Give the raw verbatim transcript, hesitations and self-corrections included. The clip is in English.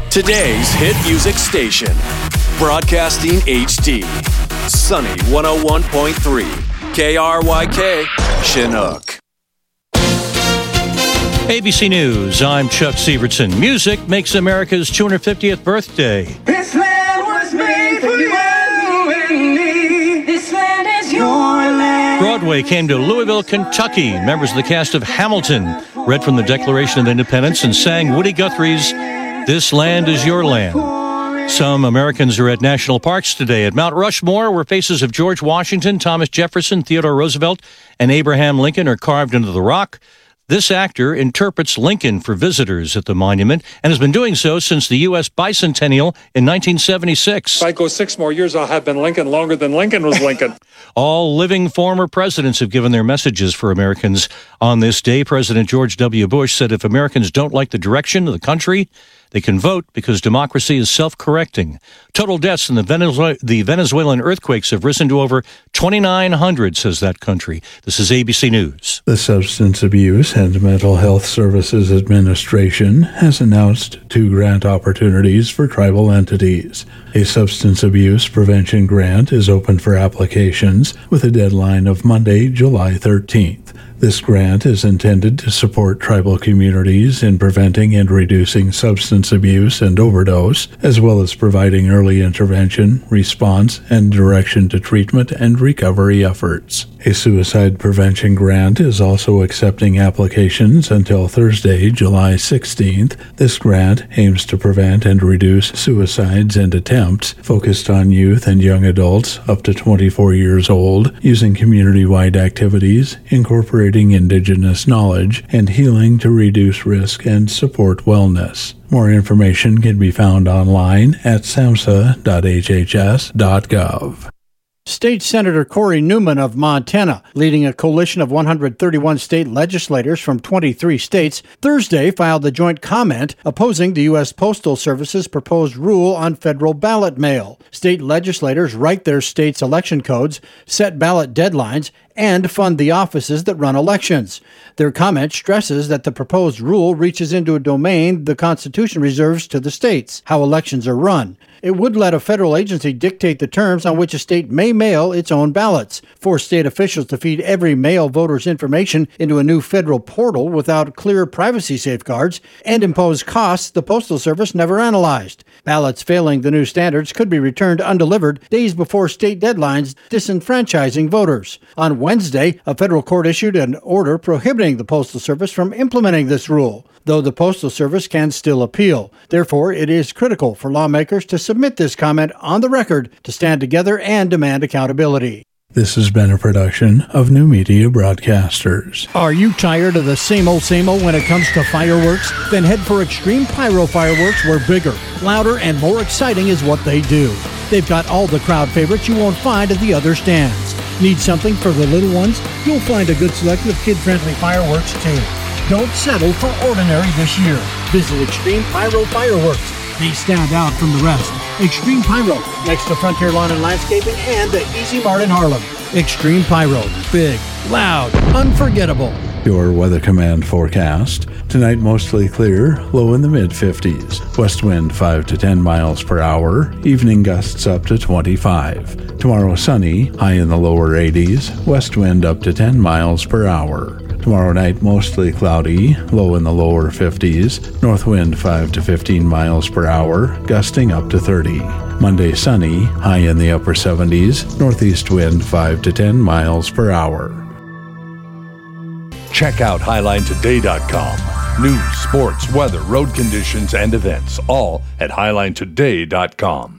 Today's hit music station. Broadcasting H D. Sunny one oh one point three. K R Y K. Chinook. A B C News, I'm Chuck Sievertson. Music makes America's two hundred fiftieth birthday. This land was made for you and me. This land is your land. Broadway came to Louisville, Kentucky. Members of the cast of Hamilton read from the Declaration of Independence and sang Woody Guthrie's This Land is Your Land. Some Americans are at national parks today. At Mount Rushmore, where faces of George Washington, Thomas Jefferson, Theodore Roosevelt, and Abraham Lincoln are carved into the rock. This actor interprets Lincoln for visitors at the monument and has been doing so since the U S bicentennial in nineteen seventy-six. If I go six more years, I'll have been Lincoln longer than Lincoln was Lincoln. All living former presidents have given their messages for Americans on this day. President George W. Bush said if Americans don't like the direction of the country, they can vote because democracy is self-correcting. Total deaths in the, Venezuela, the Venezuelan earthquakes have risen to over twenty-nine hundred, says that country. This is A B C News. The Substance Abuse and Mental Health Services Administration has announced two grant opportunities for tribal entities. A substance abuse prevention grant is open for applications with a deadline of Monday, July thirteenth. This grant is intended to support tribal communities in preventing and reducing substance abuse and overdose, as well as providing early intervention, response, and direction to treatment and recovery efforts. A suicide prevention grant is also accepting applications until Thursday, July sixteenth. This grant aims to prevent and reduce suicides and attempts focused on youth and young adults up to twenty-four years old, using community-wide activities, incorporating Indigenous knowledge, and healing to reduce risk and support wellness. More information can be found online at samhsa dot h h s dot gov. State Senator Corey Newman of Montana, leading a coalition of one hundred thirty-one state legislators from twenty-three states, Thursday filed a joint comment opposing the U S Postal Service's proposed rule on federal ballot mail. State legislators write their state's election codes, set ballot deadlines, and fund the offices that run elections. Their comment stresses that the proposed rule reaches into a domain the Constitution reserves to the states, how elections are run. It would let a federal agency dictate the terms on which a state may mail its own ballots, force state officials to feed every mail voter's information into a new federal portal without clear privacy safeguards, and impose costs the Postal Service never analyzed. Ballots failing the new standards could be returned undelivered days before state deadlines, disenfranchising voters. On Wednesday, a federal court issued an order prohibiting the Postal Service from implementing this rule, though the Postal Service can still appeal. Therefore, it is critical for lawmakers to submit this comment on the record to stand together and demand accountability. This has been a production of New Media Broadcasters. Are you tired of the same old, same old when it comes to fireworks? Then head for Extreme Pyro Fireworks, where bigger, louder, and more exciting is what they do. They've got all the crowd favorites you won't find at the other stands. Need something for the little ones? You'll find a good selection of kid-friendly fireworks, too. Don't settle for ordinary this year. Visit Extreme Pyro Fireworks. They stand out from the rest. Extreme Pyro, next to Frontier Lawn and Landscaping and the Easy Mart in Harlem. Extreme Pyro, big, loud, unforgettable. Your Weather Command forecast. Tonight mostly clear, low in the mid-fifties. West wind five to ten miles per hour. Evening gusts up to twenty-five. Tomorrow sunny, high in the lower eighties. West wind up to ten miles per hour. Tomorrow night mostly cloudy, low in the lower fifties. North wind five to fifteen miles per hour, gusting up to thirty. Monday sunny, high in the upper seventies. Northeast wind five to ten miles per hour. Check out highline today dot com. News, sports, weather, road conditions, and events, all at highline today dot com.